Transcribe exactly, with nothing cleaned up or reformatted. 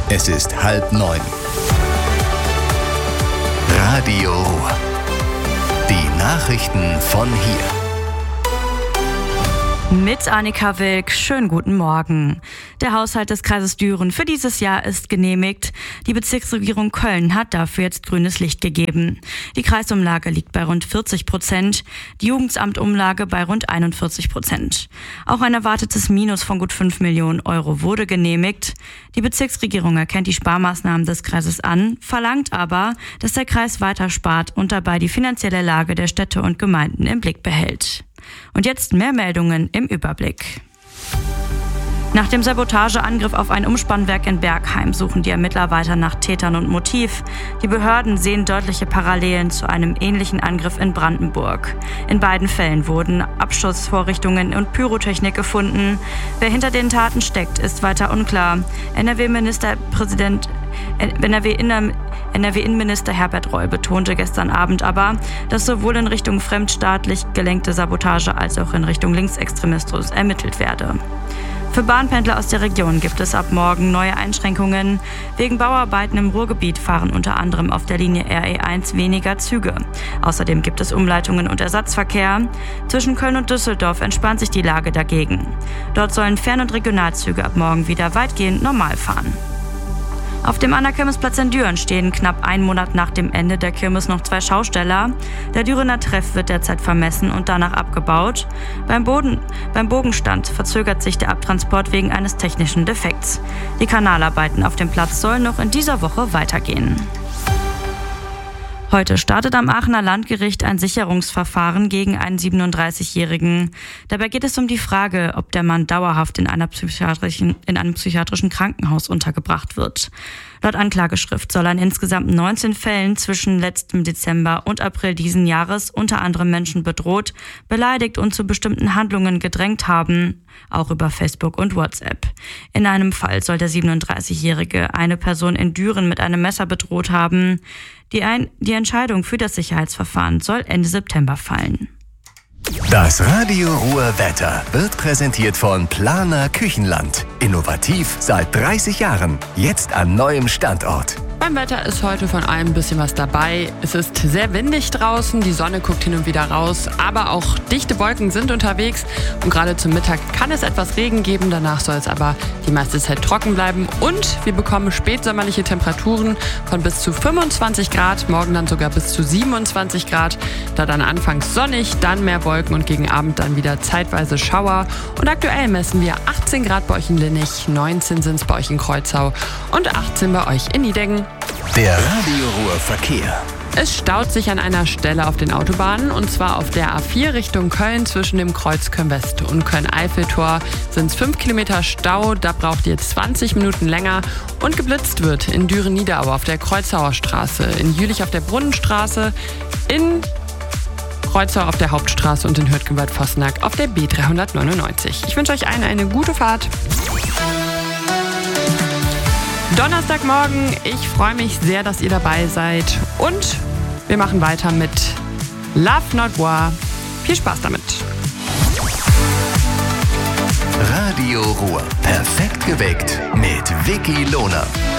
Es ist halb neun. Radio Ruhr. Die Nachrichten von hier. Mit Annika Wilk, schönen guten Morgen. Der Haushalt des Kreises Düren für dieses Jahr ist genehmigt. Die Bezirksregierung Köln hat dafür jetzt grünes Licht gegeben. Die Kreisumlage liegt bei rund vierzig Prozent, die Jugendamtumlage bei rund einundvierzig Prozent. Auch ein erwartetes Minus von gut fünf Millionen Euro wurde genehmigt. Die Bezirksregierung erkennt die Sparmaßnahmen des Kreises an, verlangt aber, dass der Kreis weiter spart und dabei die finanzielle Lage der Städte und Gemeinden im Blick behält. Und jetzt mehr Meldungen im Überblick. Nach dem Sabotageangriff auf ein Umspannwerk in Bergheim suchen die Ermittler weiter nach Tätern und Motiv. Die Behörden sehen deutliche Parallelen zu einem ähnlichen Angriff in Brandenburg. In beiden Fällen wurden Abschussvorrichtungen und Pyrotechnik gefunden. Wer hinter den Taten steckt, ist weiter unklar. N R W-Ministerpräsident N R W-Innenminister Herbert Reul betonte gestern Abend aber, dass sowohl in Richtung fremdstaatlich gelenkte Sabotage als auch in Richtung Linksextremismus ermittelt werde. Für Bahnpendler aus der Region gibt es ab morgen neue Einschränkungen. Wegen Bauarbeiten im Ruhrgebiet fahren unter anderem auf der Linie R E eins weniger Züge. Außerdem gibt es Umleitungen und Ersatzverkehr. Zwischen Köln und Düsseldorf entspannt sich die Lage dagegen. Dort sollen Fern- und Regionalzüge ab morgen wieder weitgehend normal fahren. Auf dem Anna-Kirmesplatz in Düren stehen knapp einen Monat nach dem Ende der Kirmes noch zwei Schausteller. Der Dürener Treff wird derzeit vermessen und danach abgebaut. Beim, Boden, beim Bogenstand verzögert sich der Abtransport wegen eines technischen Defekts. Die Kanalarbeiten auf dem Platz sollen noch in dieser Woche weitergehen. Heute startet am Aachener Landgericht ein Sicherungsverfahren gegen einen siebenunddreißigjährigen. Dabei geht es um die Frage, ob der Mann dauerhaft in einer psychiatrischen, in einem psychiatrischen Krankenhaus untergebracht wird. Laut Anklageschrift soll er in insgesamt neunzehn Fällen zwischen letztem Dezember und April diesen Jahres unter anderem Menschen bedroht, beleidigt und zu bestimmten Handlungen gedrängt haben, auch über Facebook und WhatsApp. In einem Fall soll der siebenunddreißigjährige eine Person in Düren mit einem Messer bedroht haben. Die, ein- die Entscheidung für das Sicherheitsverfahren soll Ende September fallen. Das Radio Ruhr Wetter wird präsentiert von Planer Küchenland. Innovativ seit dreißig Jahren. Jetzt an neuem Standort. Beim Wetter ist heute von allem ein bisschen was dabei. Es ist sehr windig draußen, die Sonne guckt hin und wieder raus, aber auch dichte Wolken sind unterwegs und gerade zum Mittag kann es etwas Regen geben, danach soll es aber die meiste Zeit trocken bleiben und wir bekommen spätsommerliche Temperaturen von bis zu fünfundzwanzig Grad, morgen dann sogar bis zu siebenundzwanzig Grad, da dann anfangs sonnig, dann mehr Wolken und gegen Abend dann wieder zeitweise Schauer und aktuell messen wir achtzehn Grad bei euch in Linnich, neunzehn sind es bei euch in Kreuzau und achtzehn bei euch in Niedeggen. Der Radio Ruhr Verkehr. Es staut sich an einer Stelle auf den Autobahnen und zwar auf der A vier Richtung Köln zwischen dem Kreuz Köln-West und Köln-Eiffeltor sind es fünf Kilometer Stau, da braucht ihr zwanzig Minuten länger und geblitzt wird in Düren-Niederau auf der Kreuzauer Straße, in Jülich auf der Brunnenstraße, in Kreuzau auf der Hauptstraße und in Hürtgenwald-Vossenack auf der B dreihundertneunundneunzig. Ich wünsche euch allen eine gute Fahrt. Donnerstagmorgen, ich freue mich sehr, dass ihr dabei seid und wir machen weiter mit Love Not War. Viel Spaß damit. Radio Ruhr. Perfekt geweckt mit Vicky Lohner.